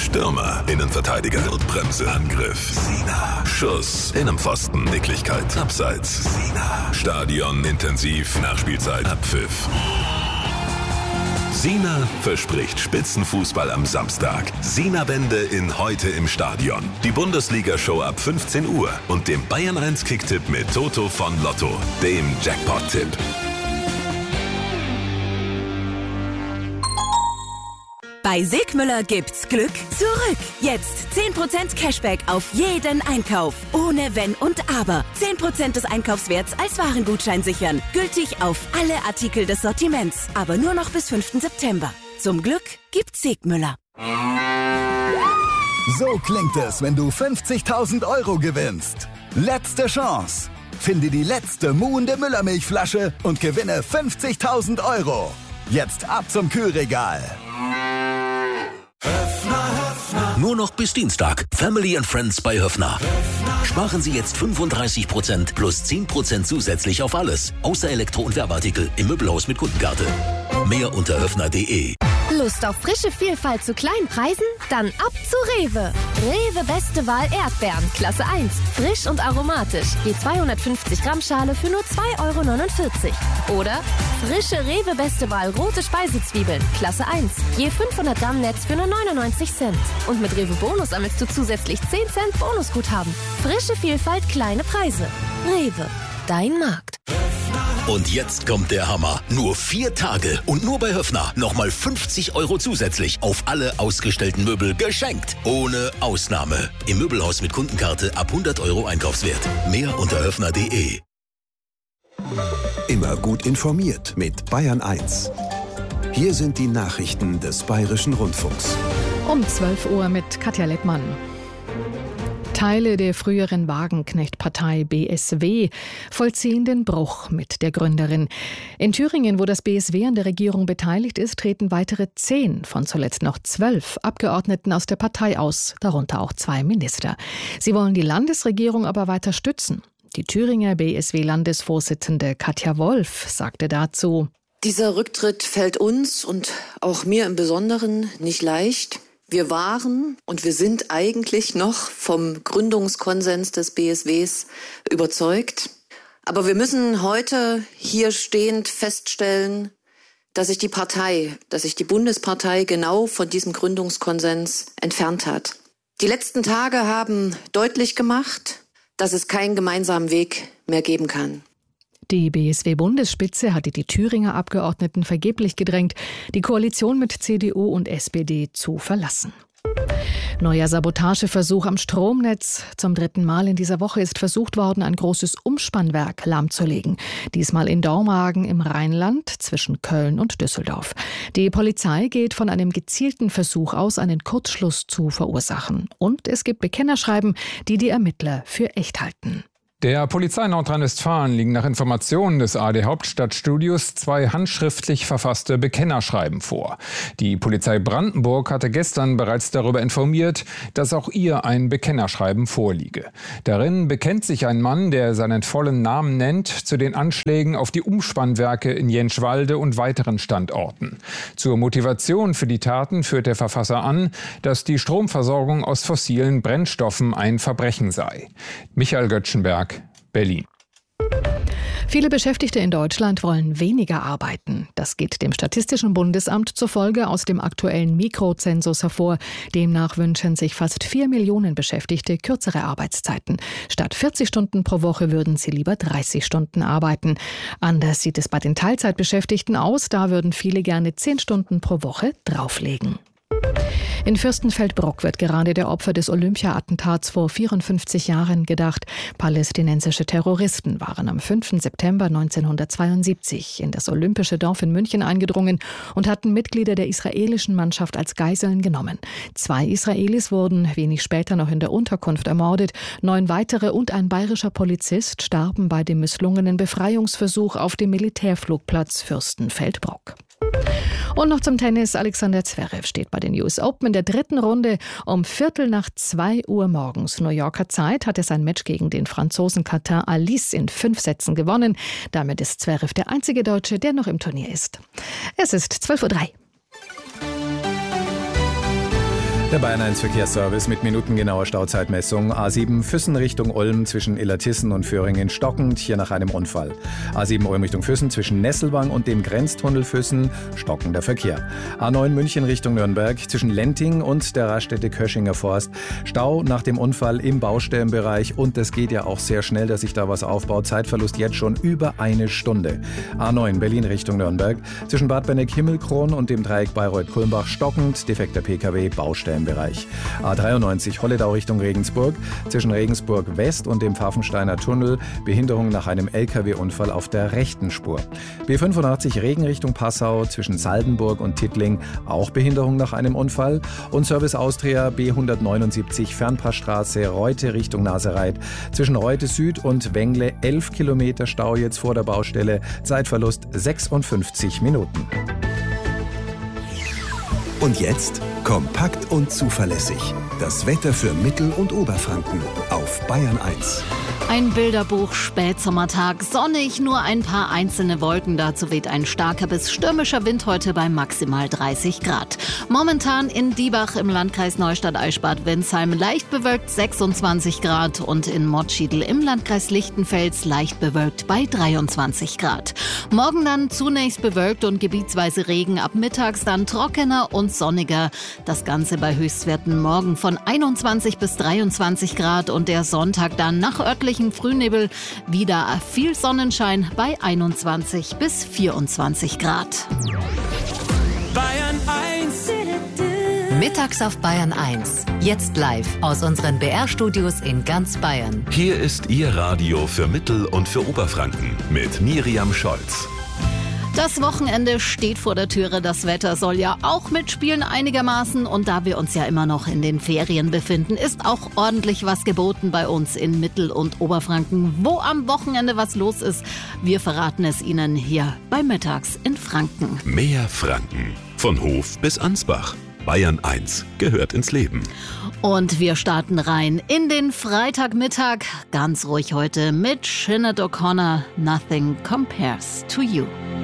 Stürmer, Innenverteidiger, Notbremse, Angriff, Sina, Schuss, Innenpfosten, Nicklichkeit, Abseits, Sina, Stadion, intensiv, Nachspielzeit, Abpfiff. Sina verspricht Spitzenfußball am Samstag. Sina-Wende in Heute im Stadion. Die Bundesliga-Show ab 15 Uhr und dem Bayern 1 Kicktipp mit Toto von Lotto, dem Jackpot-Tipp. Bei Sigmüller gibt's Glück zurück. Jetzt 10% Cashback auf jeden Einkauf. Ohne Wenn und Aber. 10% des Einkaufswerts als Warengutschein sichern. Gültig auf alle Artikel des Sortiments. Aber nur noch bis 5. September. Zum Glück gibt's Sigmüller. So klingt es, wenn du 50.000 € gewinnst. Letzte Chance. Finde die letzte muhende Müllermilchflasche und gewinne 50.000 €. Jetzt ab zum Kühlregal. Nur noch bis Dienstag. Family and Friends bei Höffner. Sparen Sie jetzt 35% plus 10% zusätzlich auf alles. Außer Elektro- und Werbeartikel im Möbelhaus mit Kundenkarte. Mehr unter höffner.de. Lust auf frische Vielfalt zu kleinen Preisen? Dann ab zu Rewe. Rewe Beste Wahl Erdbeeren, Klasse 1. Frisch und aromatisch. Je 250 Gramm Schale für nur 2,49 €. Oder frische Rewe Beste Wahl rote Speisezwiebeln, Klasse 1. Je 500 Gramm Netz für nur 99 Cent. Und mit Rewe Bonus sammelst du zusätzlich 10 Cent Bonusguthaben. Frische Vielfalt, kleine Preise. Rewe, dein Markt. Und jetzt kommt der Hammer. Nur 4 Tage und nur bei Höffner nochmal 50 € zusätzlich auf alle ausgestellten Möbel geschenkt. Ohne Ausnahme. Im Möbelhaus mit Kundenkarte ab 100 € Einkaufswert. Mehr unter höffner.de. Immer gut informiert mit Bayern 1. Hier sind die Nachrichten des Bayerischen Rundfunks. Um 12 Uhr mit Katja Lettmann. Teile der früheren Wagenknecht-Partei BSW vollziehen den Bruch mit der Gründerin. In Thüringen, wo das BSW an der Regierung beteiligt ist, treten weitere 10 von zuletzt noch 12 Abgeordneten aus der Partei aus, darunter auch 2 Minister. Sie wollen die Landesregierung aber weiter stützen. Die Thüringer BSW-Landesvorsitzende Katja Wolf sagte dazu: Dieser Rücktritt fällt uns und auch mir im Besonderen nicht leicht. Wir waren und wir sind eigentlich noch vom Gründungskonsens des BSWs überzeugt. Aber wir müssen heute hier stehend feststellen, dass sich die Bundespartei genau von diesem Gründungskonsens entfernt hat. Die letzten Tage haben deutlich gemacht, dass es keinen gemeinsamen Weg mehr geben kann. Die BSW-Bundesspitze hatte die Thüringer Abgeordneten vergeblich gedrängt, die Koalition mit CDU und SPD zu verlassen. Neuer Sabotageversuch am Stromnetz. Zum 3. Mal in dieser Woche ist versucht worden, ein großes Umspannwerk lahmzulegen. Diesmal in Dormagen im Rheinland zwischen Köln und Düsseldorf. Die Polizei geht von einem gezielten Versuch aus, einen Kurzschluss zu verursachen. Und es gibt Bekennerschreiben, die die Ermittler für echt halten. Der Polizei Nordrhein-Westfalen liegen nach Informationen des ARD Hauptstadtstudios 2 handschriftlich verfasste Bekennerschreiben vor. Die Polizei Brandenburg hatte gestern bereits darüber informiert, dass auch ihr ein Bekennerschreiben vorliege. Darin bekennt sich ein Mann, der seinen vollen Namen nennt, zu den Anschlägen auf die Umspannwerke in Jentschwalde und weiteren Standorten. Zur Motivation für die Taten führt der Verfasser an, dass die Stromversorgung aus fossilen Brennstoffen ein Verbrechen sei. Michael Göttschenberg, Berlin. Viele Beschäftigte in Deutschland wollen weniger arbeiten. Das geht dem Statistischen Bundesamt zufolge aus dem aktuellen Mikrozensus hervor. Demnach wünschen sich fast 4 Millionen Beschäftigte kürzere Arbeitszeiten. Statt 40 Stunden pro Woche würden sie lieber 30 Stunden arbeiten. Anders sieht es bei den Teilzeitbeschäftigten aus. Da würden viele gerne 10 Stunden pro Woche drauflegen. In Fürstenfeldbruck wird gerade der Opfer des Olympia-Attentats vor 54 Jahren gedacht. Palästinensische Terroristen waren am 5. September 1972 in das olympische Dorf in München eingedrungen und hatten Mitglieder der israelischen Mannschaft als Geiseln genommen. 2 Israelis wurden wenig später noch in der Unterkunft ermordet. 9 weitere und ein bayerischer Polizist starben bei dem misslungenen Befreiungsversuch auf dem Militärflugplatz Fürstenfeldbruck. Und noch zum Tennis. Alexander Zverev steht bei den US Open in der 3. Runde. Um 1:45 Uhr morgens New Yorker Zeit hat er sein Match gegen den Franzosen Quentin Alice in 5 Sätzen gewonnen. Damit ist Zverev der einzige Deutsche, der noch im Turnier ist. Es ist 12:03 Uhr. Der Bayern 1 Verkehrsservice mit minutengenauer Stauzeitmessung. A7 Füssen Richtung Ulm zwischen Illertissen und Föhringen stockend, hier nach einem Unfall. A7 Ulm Richtung Füssen zwischen Nesselwang und dem Grenztunnel Füssen stockender Verkehr. A9 München Richtung Nürnberg zwischen Lenting und der Raststätte Köschinger Forst. Stau nach dem Unfall im Baustellenbereich und das geht ja auch sehr schnell, dass sich da was aufbaut. Zeitverlust jetzt schon über eine Stunde. A9 Berlin Richtung Nürnberg zwischen Bad Benneck-Himmelkron und dem Dreieck Bayreuth-Kulmbach stockend, defekter Pkw, Baustellenbereich. A93 Holledau Richtung Regensburg zwischen Regensburg West und dem Pfaffensteiner Tunnel, Behinderung nach einem LKW-Unfall auf der rechten Spur. B85 Regen Richtung Passau zwischen Saldenburg und Tittling, auch Behinderung nach einem Unfall. Und Service Austria B179 Fernpassstraße Reute Richtung Nasereit zwischen Reute Süd und Wengle 11 Kilometer Stau jetzt vor der Baustelle, Zeitverlust 56 Minuten. Und jetzt kompakt und zuverlässig. Das Wetter für Mittel- und Oberfranken auf Bayern 1. Ein Bilderbuch, Spätsommertag, sonnig, nur ein paar einzelne Wolken. Dazu weht ein starker bis stürmischer Wind heute bei maximal 30 Grad. Momentan in Diebach im Landkreis Neustadt-Eichstätt-Wensheim leicht bewölkt 26 Grad und in Mottschiedl im Landkreis Lichtenfels leicht bewölkt bei 23 Grad. Morgen dann zunächst bewölkt und gebietsweise Regen, ab mittags dann trockener und sonniger. Das Ganze bei Höchstwerten morgen von 21 bis 23 Grad und der Sonntag dann nach örtlichen Frühnebel wieder viel Sonnenschein bei 21 bis 24 Grad. Bayern 1. Mittags auf Bayern 1. Jetzt live aus unseren BR-Studios in ganz Bayern. Hier ist Ihr Radio für Mittel- und für Oberfranken mit Miriam Scholz. Das Wochenende steht vor der Türe. Das Wetter soll ja auch mitspielen einigermaßen. Und da wir uns ja immer noch in den Ferien befinden, ist auch ordentlich was geboten bei uns in Mittel- und Oberfranken. Wo am Wochenende was los ist, wir verraten es Ihnen hier bei Mittags in Franken. Mehr Franken. Von Hof bis Ansbach. Bayern 1 gehört ins Leben. Und wir starten rein in den Freitagmittag. Ganz ruhig heute mit Sinead O'Connor. Nothing compares to you.